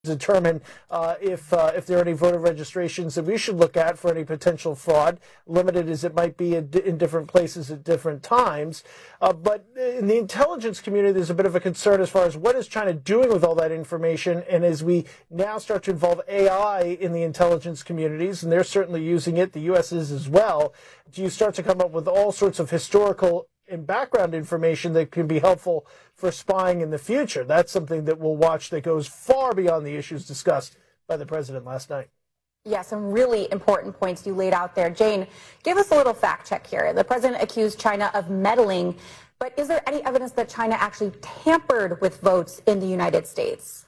determine if there are any voter registrations that we should look at for any potential fraud, limited as it might be in different places at different times. But in the intelligence community, there's a bit of a concern as far as what is China doing with all that information. And as we now start to involve AI in the intelligence communities, and they're certainly using it, the U.S. is as well, do you start to come up with all sorts of historical and background information that can be helpful for spying in the future? That's something that we'll watch that goes far beyond the issues discussed by the president last night. Yeah, some really important points you laid out there. Jane, give us a little fact check here. The president accused China of meddling, but is there any evidence that China actually tampered with votes in the United States?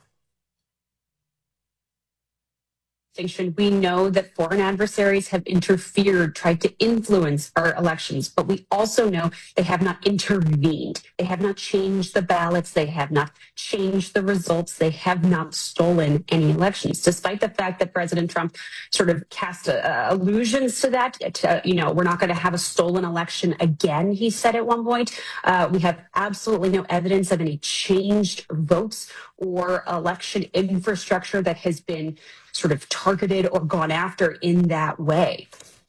We know that foreign adversaries have interfered, tried to influence our elections, but we also know they have not intervened. They have not changed the ballots. They have not changed the results. They have not stolen any elections, despite the fact that President Trump sort of cast allusions to that. We're not going to have a stolen election again, he said at one point. We have absolutely no evidence of any changed votes or election infrastructure that has been sort of targeted or gone after in that way.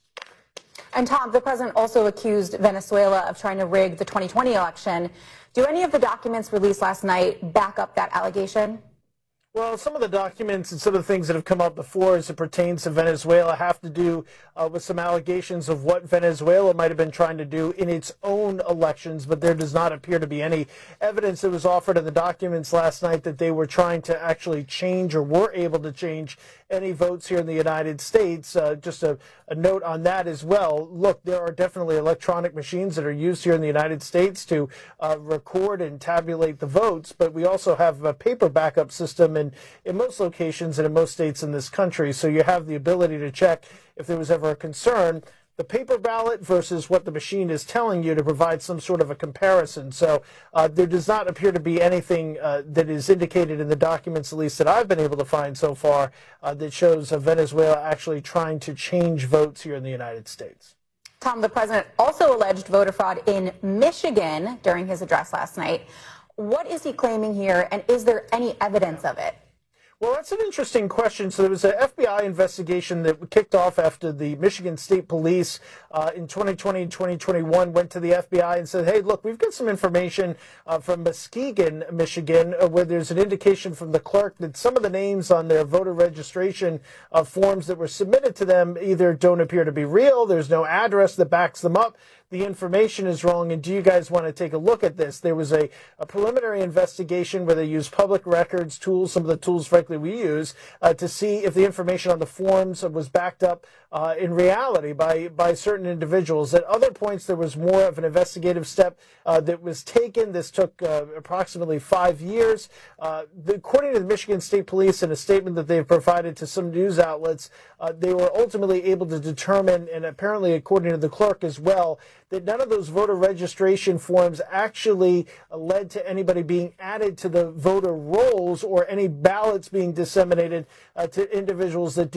And Tom, the president also accused Venezuela of trying to rig the 2020 election. Do any of the documents released last night back up that allegation? Well, some of the documents and some of the things that have come up before as it pertains to Venezuela have to do with some allegations of what Venezuela might have been trying to do in its own elections, but there does not appear to be any evidence that was offered in the documents last night that they were trying to actually change or were able to change any votes here in the United States. Just a note on that as well. Look, there are definitely electronic machines that are used here in the United States to record and tabulate the votes, but we also have a paper backup system in most locations and in most states in this country. So you have the ability to check if there was ever a concern, the paper ballot versus what the machine is telling you, to provide some sort of a comparison. So there does not appear to be anything that is indicated in the documents, at least that I've been able to find so far, that shows Venezuela actually trying to change votes here in the United States. Tom, the president also alleged voter fraud in Michigan during his address last night. What is he claiming here, and is there any evidence of it? Well, that's an interesting question. So there was an FBI investigation that kicked off after the Michigan State Police in 2020 and 2021 went to the FBI and said, hey, look, we've got some information from Muskegon, Michigan, where there's an indication from the clerk that some of the names on their voter registration forms that were submitted to them either don't appear to be real, there's no address that backs them up, the information is wrong, and do you guys want to take a look at this? There was a preliminary investigation where they used public records tools, some of the tools, frankly, we use, to see if the information on the forms was backed up in reality by certain individuals. At other points, there was more of an investigative step that was taken. This took approximately 5 years. According to the Michigan State Police, in a statement that they've provided to some news outlets, they were ultimately able to determine, and apparently according to the clerk as well, that none of those voter registration forms actually led to anybody being added to the voter rolls or any ballots being disseminated to individuals that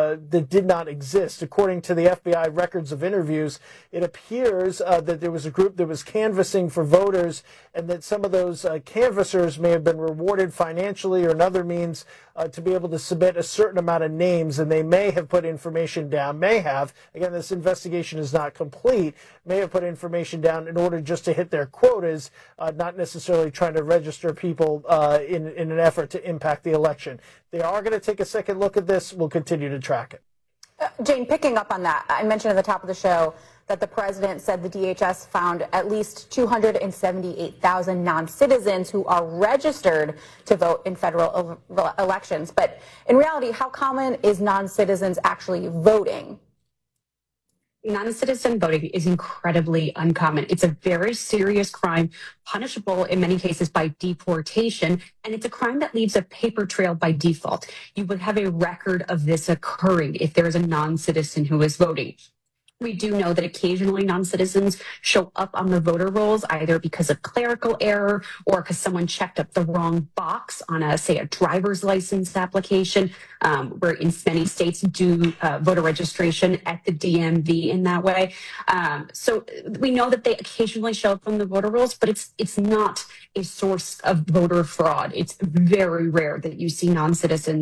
did not exist. According to the FBI records of interviews, it appears that there was a group that was canvassing for voters, and that some of those canvassers may have been rewarded financially or in other means to be able to submit a certain amount of names, and they may have put information down, again, this investigation is not complete, may have put information down in order just to hit their quotas, not necessarily trying to register people in an effort to impact the election. They are going to take a second look at this. We'll continue to track it. Jane, picking up on that, I mentioned at the top of the show that the president said the DHS found at least 278,000 non-citizens who are registered to vote in federal elections. But in reality, how common is non-citizens actually voting? Non-citizen voting is incredibly uncommon. It's a very serious crime, punishable in many cases by deportation, and it's a crime that leaves a paper trail by default. You would have a record of this occurring if there is a non-citizen who is voting. We do know that occasionally non-citizens show up on the voter rolls either because of clerical error or because someone checked up the wrong box on a driver's license application, where in many states do voter registration at the DMV in that way. So we know that they occasionally show up on the voter rolls, but it's not a source of voter fraud. It's very rare that you see non-citizens